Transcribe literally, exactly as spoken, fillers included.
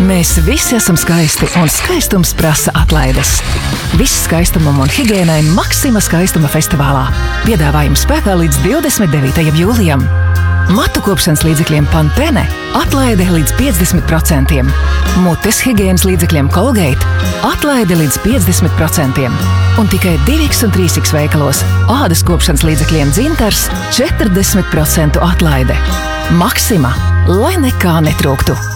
Mēs visi esam skaisti, un skaistums prasa atlaides. Viss skaistumam un higiēnai Maxima skaistuma festivālā. Piedāvājums spēkā līdz divdesmit devītajam jūlijam. Matu kopšanas līdzekļiem Pantene atlaide līdz piecdesmit procentiem. Mutes higiēnas līdzekļiem Colgate atlaide līdz piecdesmit procentiem. Un tikai divi iks un trīs iks veikalos ādas kopšanas līdzekļiem Dzintars četrdesmit procentu atlaide. Maxima, lai nekā netrūktu!